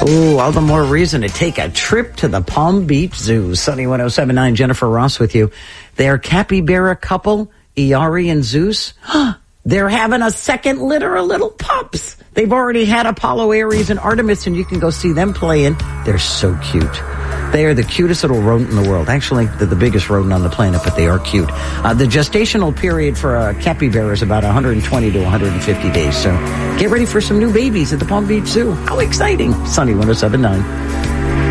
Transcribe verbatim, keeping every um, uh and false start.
Ooh, all the more reason to take a trip to the Palm Beach Zoo. Sunny one oh seven point nine, Jennifer Ross with you. Their capybara couple, Iari and Zeus, they're having a second litter of little pups. They've already had Apollo, Aries, and Artemis, and you can go see them playing. They're so cute. They are the cutest little rodent in the world. Actually, they're the biggest rodent on the planet, but they are cute. Uh, the gestational period for a capybara is about one hundred twenty to one hundred fifty days. So get ready for some new babies at the Palm Beach Zoo. How exciting. Sunny one oh seven point nine.